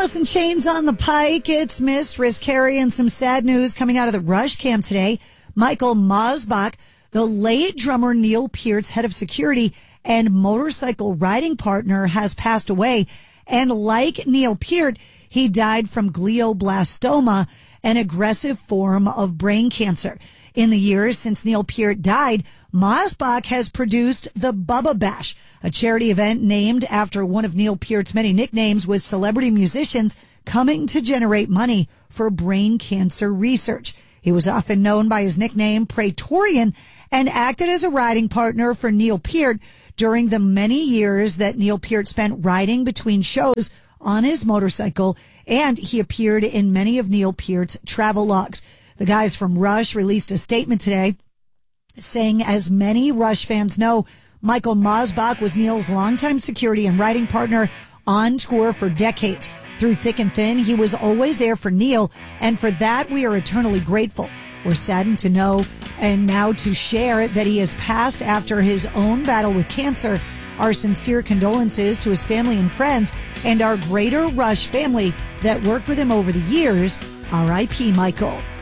Alice in Chains on the pike. It's missed, risk carry, and some sad news coming out of the Rush camp today. Michael Mosbach, the late drummer Neil Peart's head of security and motorcycle riding partner, has passed away. And like Neil Peart, he died from glioblastoma, an aggressive form of brain cancer. In the years since Neil Peart died, Mosbach has produced the Bubba Bash, a charity event named after one of Neil Peart's many nicknames, with celebrity musicians coming to generate money for brain cancer research. He was often known by his nickname Praetorian and acted as a riding partner for Neil Peart during the many years that Neil Peart spent riding between shows on his motorcycle, and he appeared in many of Neil Peart's travel logs. The guys from Rush released a statement today saying, as many Rush fans know, Michael Mosbach was Neil's longtime security and riding partner on tour for decades. Through thick and thin, he was always there for Neil, and for that we are eternally grateful. We're saddened to know and now to share that he has passed after his own battle with cancer. Our sincere condolences to his family and friends and our greater Rush family that worked with him over the years. R.I.P. Michael.